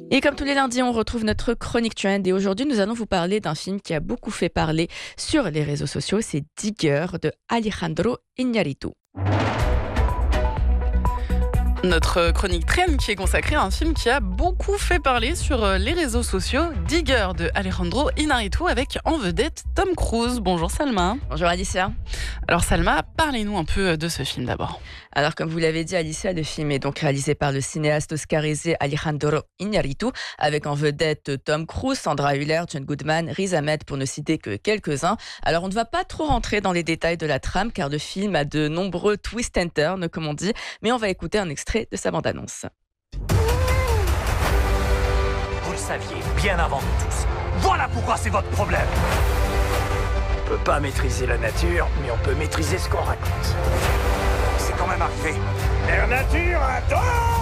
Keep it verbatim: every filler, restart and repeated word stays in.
Et comme tous les lundis, on retrouve notre chronique trend et aujourd'hui, nous allons vous parler d'un film qui a beaucoup fait parler sur les réseaux sociaux, c'est Digger de Alejandro Iñárritu. Notre chronique Trend qui est consacrée à un film qui a beaucoup fait parler sur les réseaux sociaux, Digger de Alejandro Iñárritu avec en vedette Tom Cruise. Bonjour Salma. Bonjour Alicia. Alors Salma, parlez-nous un peu de ce film d'abord. Alors comme vous l'avez dit Alicia, le film est donc réalisé par le cinéaste oscarisé Alejandro Iñárritu avec en vedette Tom Cruise, Sandra Hüller, John Goodman, Riz Ahmed pour ne citer que quelques-uns. Alors on ne va pas trop rentrer dans les détails de la trame car le film a de nombreux twists and turns comme on dit, mais on va écouter un extrait de sa bande-annonce. Vous le saviez bien avant nous tous. Voilà pourquoi c'est votre problème. On peut pas maîtriser la nature, mais on peut maîtriser ce qu'on raconte. C'est quand même arrivé. Mère Nature, attends!